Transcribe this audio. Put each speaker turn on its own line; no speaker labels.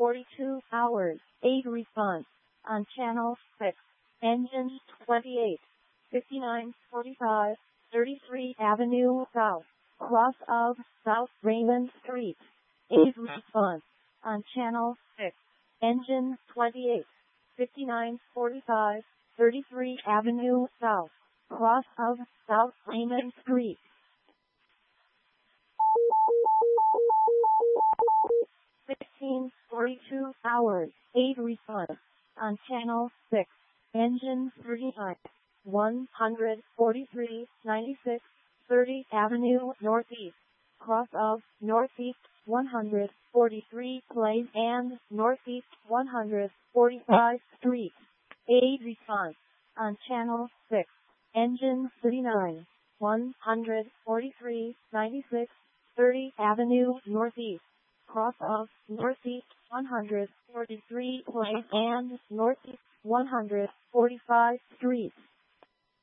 42 hours, 8 response. On channel 6, engine 28, 5945, 33 Avenue South, cross of South Raymond Street. 8 response. On channel 6, engine 28, 5945, 33 Avenue South, cross of South Raymond Street. 16:42 hours, 8 response. On channel 6, engine 39, 143, 96, 30 Avenue Northeast, cross of Northeast 143 Place and Northeast 145 Street. 8 response. On channel 6, engine 39, 143, 96, 30 Avenue Northeast, cross of Northeast 143 Place and Northeast 145 Street.